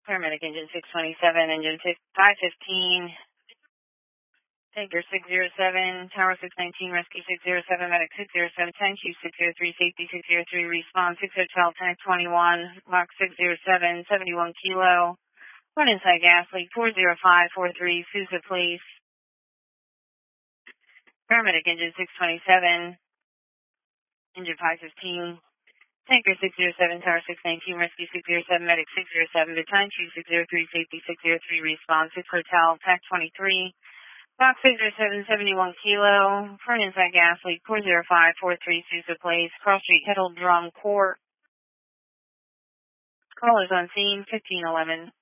Paramedic engine 627, engine 515. Tanker 607, Tower 619, Rescue 607, Medic 607, Tank Q 603, Safety 603, Respawn 6 Hotel, Tank 21, Mark 607, 71 Kilo. Run inside gas leak 40543, Sousa Police. Paramedic engine 627, engine 515. Tanker 607, Tower 619, Rescue 607, Medic 607, Battalion Q 603, Safety 603, Respawn 6 Hotel, Tank 23. Box 607, 71 Kilo, front inside gas leak 40543, Sousa Place, Cross Street, Kettle Drum Court. Callers on scene 1511.